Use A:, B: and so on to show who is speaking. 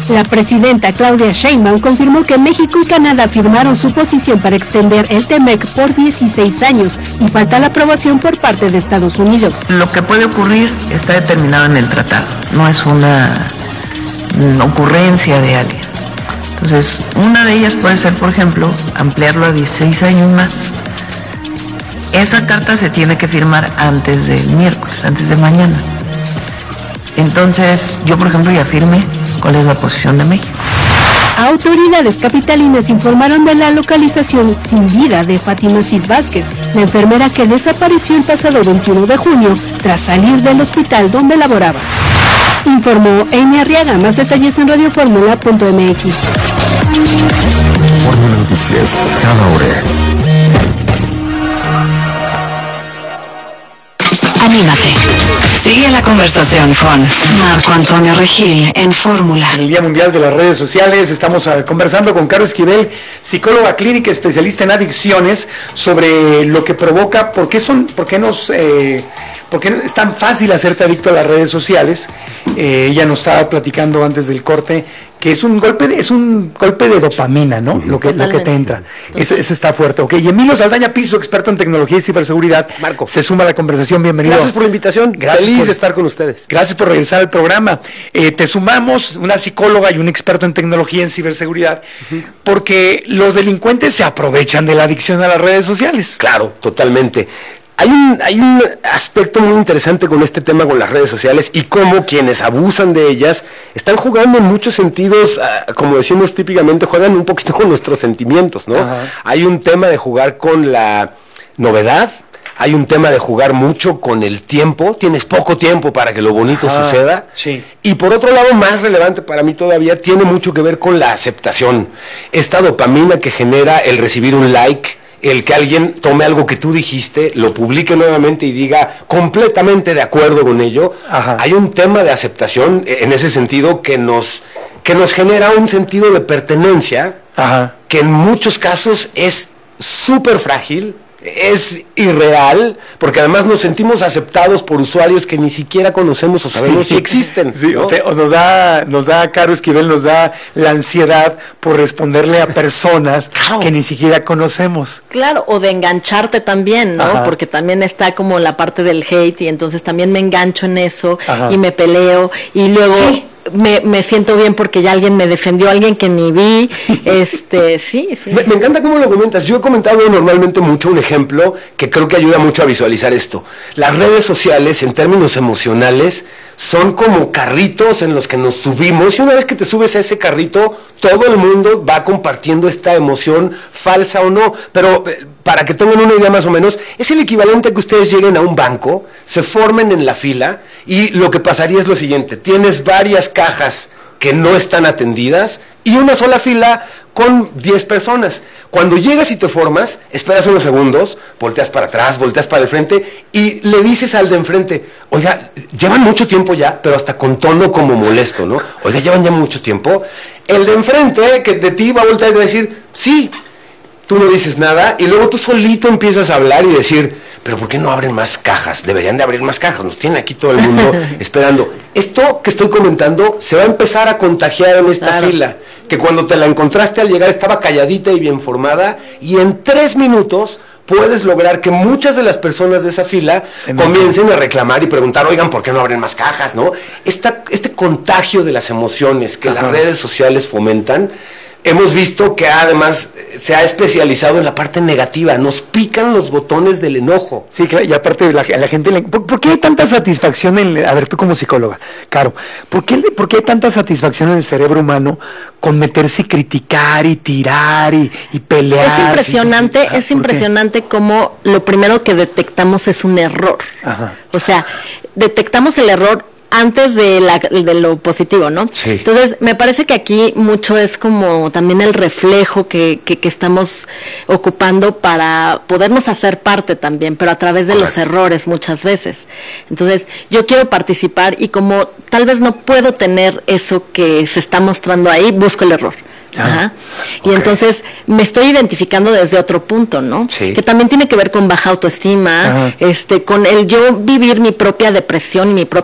A: La presidenta Claudia Sheinbaum confirmó que México y Canadá firmaron su posición para extender el TEMEC por 16 años y falta la aprobación por parte de Estados Unidos.
B: Lo que puede ocurrir está determinado en el tratado, no es una ocurrencia de alguien. Entonces, una de ellas puede ser, por ejemplo, ampliarlo a 16 años más. Esa carta se tiene que firmar antes del miércoles, antes de mañana. Entonces, yo, por ejemplo, ya firmé cuál es la posición de México.
A: Autoridades capitalinas informaron de la localización sin vida de Fátima Cid Vázquez, la enfermera que desapareció el pasado 21 de junio tras salir del hospital donde laboraba. Informó Amy Arriaga. Más detalles en radioformula.mx.
C: Fórmula Noticias, cada hora.
D: Anímate. Sigue la conversación con Marco Antonio Regil en Fórmula. En
E: el Día Mundial de las Redes Sociales estamos conversando con Caro Esquivel, psicóloga clínica especialista en adicciones, sobre lo que provoca, por qué es tan fácil hacerte adicto a las redes sociales. Ella nos estaba platicando antes del corte que es un golpe de dopamina, ¿no? Lo que te entra. Ese está fuerte. Ok, y Emilio Saldaña Piso, experto en tecnología y ciberseguridad,
F: Marco,
E: se suma a la conversación. Bienvenido.
F: Gracias por la invitación. Feliz de estar con ustedes.
E: Gracias por regresar al programa. Te sumamos una psicóloga y un experto en tecnología y en ciberseguridad, porque los delincuentes se aprovechan de la adicción a las redes sociales.
F: Claro, totalmente. Hay un aspecto muy interesante con este tema, con las redes sociales, y cómo quienes abusan de ellas están jugando en muchos sentidos, como decimos típicamente, juegan un poquito con nuestros sentimientos, ¿no? Ajá. Hay un tema de jugar con la novedad, hay un tema de jugar mucho con el tiempo, tienes poco tiempo para que lo bonito suceda,
E: sí.
F: Y por otro lado, más relevante para mí todavía, tiene mucho que ver con la aceptación, esta dopamina que genera el recibir un like, el que alguien tome algo que tú dijiste, lo publique nuevamente y diga completamente de acuerdo con ello. Ajá. Hay un tema de aceptación en ese sentido que nos genera un sentido de pertenencia. Ajá. Que en muchos casos es súper frágil, es irreal, porque además nos sentimos aceptados por usuarios que ni siquiera conocemos o sabemos si existen.
E: Sí,
F: ¿no?
E: nos da Caro Esquivel, nos da la ansiedad por responderle a personas que ni siquiera conocemos.
G: Claro, o de engancharte también, ¿no? Ajá. Porque también está como la parte del hate y entonces también me engancho en eso. Ajá. Y me peleo y luego... Sí. Me siento bien porque ya alguien me defendió, alguien que ni vi, sí.
F: Me encanta cómo lo comentas. Yo he comentado normalmente mucho un ejemplo que creo que ayuda mucho a visualizar esto. Las redes sociales, en términos emocionales, son como carritos en los que nos subimos, y una vez que te subes a ese carrito, todo el mundo va compartiendo esta emoción, falsa o no, pero... Para que tengan una idea más o menos, es el equivalente a que ustedes lleguen a un banco, se formen en la fila y lo que pasaría es lo siguiente: tienes varias cajas que no están atendidas y una sola fila con 10 personas. Cuando llegas y te formas, esperas unos segundos, volteas para atrás, volteas para el frente y le dices al de enfrente: oiga, llevan mucho tiempo ya, pero hasta con tono como molesto, ¿no? Oiga, llevan ya mucho tiempo. El de enfrente, que de ti va a voltear y va a decir: sí. Tú no dices nada y luego tú solito empiezas a hablar y decir: pero ¿por qué no abren más cajas? Deberían de abrir más cajas, nos tiene aquí todo el mundo esperando. Esto que estoy comentando se va a empezar a contagiar en esta fila, que cuando te la encontraste al llegar estaba calladita y bien formada, y en 3 minutos puedes lograr que muchas de las personas de esa fila comiencen a reclamar y preguntar: oigan, ¿por qué no abren más cajas? ¿No? Este contagio de las emociones que las redes sociales fomentan, hemos visto que además se ha especializado en la parte negativa. Nos pican los botones del enojo.
E: Sí, claro, y aparte a la gente... ¿Por qué hay tanta satisfacción a ver, tú como psicóloga, Caro, ¿por qué hay tanta satisfacción en el cerebro humano con meterse y criticar y tirar y pelear?
G: Es impresionante cómo lo primero que detectamos es un error. Ajá. O sea, detectamos el error antes de lo positivo, ¿no? Sí. Entonces, me parece que aquí mucho es como también el reflejo que estamos ocupando para podernos hacer parte también, pero a través de los errores muchas veces. Entonces, yo quiero participar y como tal vez no puedo tener eso que se está mostrando ahí, busco el error. Ajá. Y entonces me estoy identificando desde otro punto, ¿no? Sí. Que también tiene que ver con baja autoestima, con el yo vivir mi propia depresión y mi propia